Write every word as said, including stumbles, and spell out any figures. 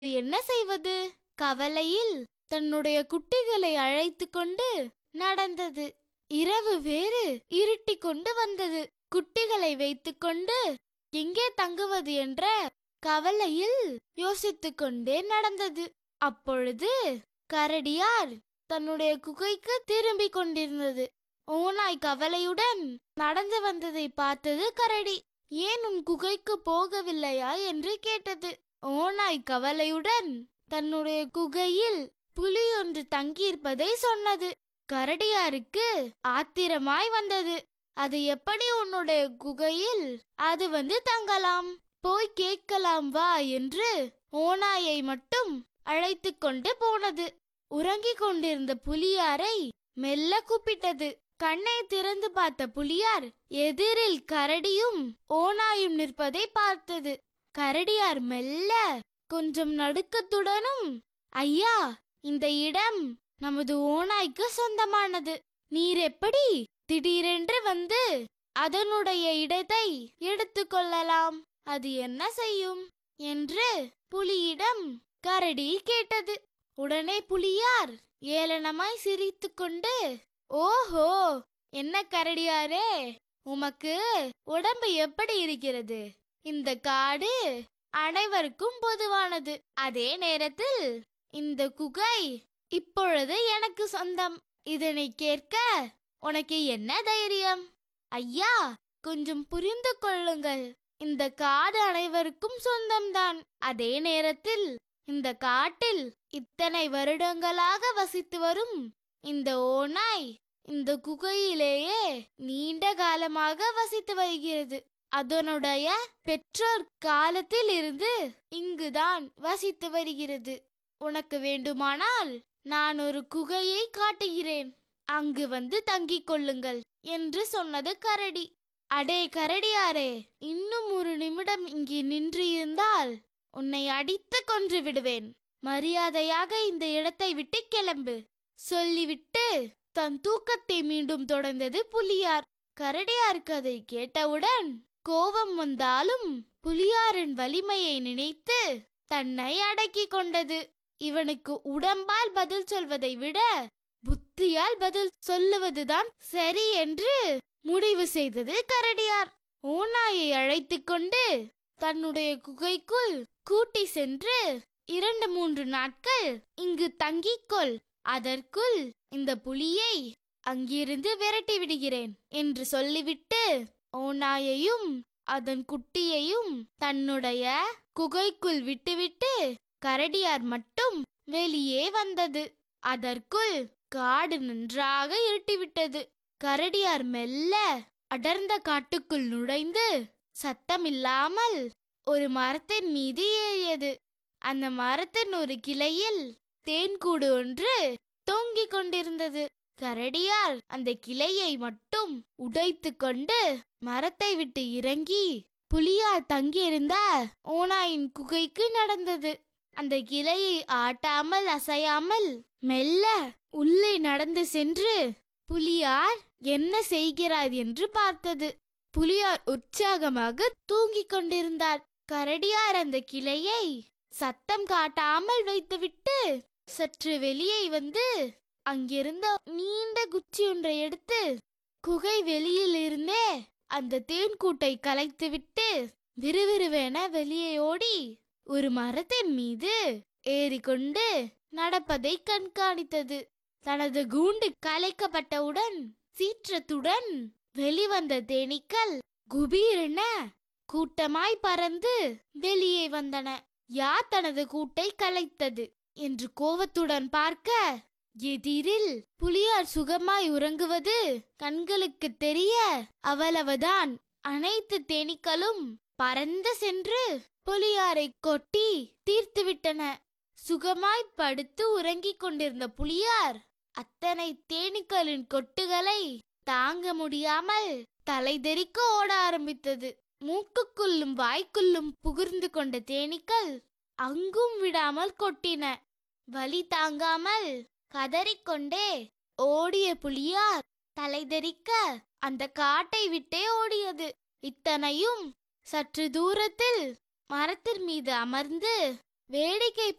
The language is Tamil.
என்ன செய்வது? கவலையில் தன்னுடைய குட்டிகளை அழைத்து கொண்டு நடந்தது. இரவு வேறு இருட்டிக் கொண்டு வந்தது. குட்டிகளை வைத்துக்கொண்டு எங்கே தங்குவது என்ற கவலையில் யோசித்துக் கொண்டே நடந்தது. அப்பொழுது கரடியார் தன்னுடைய குகைக்கு திரும்பிக் கொண்டிருந்தது. ஓநாய் கவலையுடன் நடந்து வந்ததை பார்த்தது கரடி. ஏன் உன் குகைக்கு போகவில்லையா என்று கேட்டது. ஓநாய் கவலையுடன் தன்னுடைய குகையில் புலி ஒன்று தங்கியிருப்பதை சொன்னது. கரடியாருக்கு ஆத்திரமாய் வந்தது. அது எப்படி உன்னுடைய குகையில் அது வந்து தங்கலாம்? போய் கேட்கலாம் வா என்று ஓநாயை மட்டும் அழைத்து கொண்டு போனது. உறங்கிக் கொண்டிருந்த புலியாரை மெல்ல கூப்பிட்டது. கண்ணை திறந்து பார்த்த புலியார் எதிரில் கரடியும் ஓநாயும் நிற்பதை பார்த்தது. கரடியார் மெல்ல கொஞ்சம் நடுக்கத்துடனும், ஐயா, இந்த இடம் நமது ஓநாய்க்கு சொந்தமானது. நீர் எப்படி திடீரென்று வந்து அதனுடைய இடத்தை எடுத்து கொள்ளலாம்? அது என்ன செய்யும் என்று புலியிடம் கரடி கேட்டது. உடனே புலியார் ஏளனமாய் சிரித்து கொண்டு, ஓஹோ, என்ன கரடியாரே, உமக்கு உடம்பு எப்படி இருக்கிறது? இந்த காடு அனைவருக்கும் பொதுவானது. அதே நேரத்தில் இந்த குகை இப்பொழுது எனக்கு சொந்தம். இதனை கேட்க உனக்கு என்ன தைரியம்? ஐயா, கொஞ்சம் புரிந்து கொள்ளுங்கள். இந்த காடு அனைவருக்கும் சொந்தம்தான். அதே நேரத்தில் இந்த காட்டில் இத்தனை வருடங்களாக வசித்து வரும் இந்த ஓநாய் இந்த குகையிலேயே நீண்ட காலமாக வசித்து வருகிறது. அதனுடைய பெற்றோர் காலத்தில் இருந்து இங்குதான் வசித்து வருகிறது. உனக்கு வேண்டுமானால் நான் ஒரு குகையை காட்டுகிறேன், அங்கு வந்து தங்கிக் கொள்ளுங்கள் என்று சொன்னது கரடி. அடே கரடியாரே, இன்னும் ஒரு நிமிடம் இங்கே நின்று இருந்தால் உன்னை அடித்து கொன்று விடுவேன். மரியாதையாக இந்த இடத்தை விட்டு கிளம்பு சொல்லிவிட்டு தன் தூக்கத்தை மீண்டும் தொடர்ந்தது புலியார். கரடியாருக்கு அதை கேட்டவுடன் கோபம் வந்தாலும் புலியாரின் வலிமையை நினைத்து தன்னை அடக்கிக் கொண்டது. இவனுக்கு உடம்பால் பதில் சொல்வதை விட புத்தியால் பதில் சொல்லுவதுதான் சரி என்று முடிவு செய்தது கரடியார். ஓநாயை அழைத்து கொண்டு தன்னுடைய குகைக்குள் கூட்டி சென்று இரண்டு மூன்று நாட்கள் இங்கு தங்கிக்கொள், அதற்குள் இந்த புலியை அங்கிருந்து விரட்டி விடுகிறேன் என்று சொல்லிவிட்டு ஓநாயையும் அதன் குட்டியையும் தன்னுடைய குகைக்குள் விட்டுவிட்டு கரடியார் மட்டும் வெளியே வந்தது. அதற்குள் காடு நன்றாக இருட்டிவிட்டது. கரடியார் மெல்ல அடர்ந்த காட்டுக்குள் நுழைந்து சத்தமில்லாமல் ஒரு மரத்தின் மீது ஏறியது. அந்த மரத்தின் ஒரு கிளையில் தேன்கூடு ஒன்று தொங்கிக் கொண்டிருந்தது. கரடியார் அந்த கிளையை மட்டும் உடைத்து கொண்டு மரத்தை விட்டு இறங்கி புலியார் தங்கியிருந்த ஓநாயின் குகைக்கு நடந்தது. அந்த கிளையை ஆட்டாமல் அசையாமல் மெல்ல உள்ளே நடந்து சென்று புலியார் என்ன செய்கிறார் என்று பார்த்தது. புலியார் உற்சாகமாக தூங்கிக் கொண்டிருந்தார். கரடியார் அந்த கிளையை சத்தம் காட்டாமல் வைத்துவிட்டு சற்று வெளியே வந்து அங்கிருந்த நீண்ட குச்சி ஒன்றை எடுத்து குகை வெளியில் இருந்தே அந்த தேன்கூட்டை கலைத்துவிட்டு விறுவிறுவென வெளியே ஓடி ஒரு மரத்தின் மீது ஏறிக்கொண்டு நடப்பதை கண்காணித்தது. தனது கூண்டு கலைக்கப்பட்டவுடன் சீற்றத்துடன் வெளிவந்த தேனீக்கள் குபீரென கூட்டமாய் பறந்து வெளியே வந்தன. யார் தனது கூட்டை கலைத்தது என்று கோபத்துடன் பார்க்க, எதிரில் புலியார் சுகமாய் உறங்குவது கண்களுக்கு தெரிய அவ்வளவுதான். அனைத்து தேனீக்களும் பறந்து சென்று புலியாரை கொட்டி தீர்த்துவிட்டன. சுகமாய் படுத்து உறங்கிக் கொண்டிருந்த புலியார் அத்தனை தேனீக்களின் கொட்டுகளை தாங்க முடியாமல் தலை தெறிக்க ஓட ஆரம்பித்தது. மூக்குக்குள்ளும் வாய்க்குள்ளும் புகுந்து கொண்ட தேனீக்கள் அங்கும் விடாமல் கொட்டின. வலி தாங்காமல் கதறிக்கொண்டே ஓடிய புலியார் தலை தெறிக்க அந்த காட்டை விட்டே ஓடியது. இத்தனையும் சற்று தூரத்தில் மரத்தின் மீது அமர்ந்து வேடிக்கை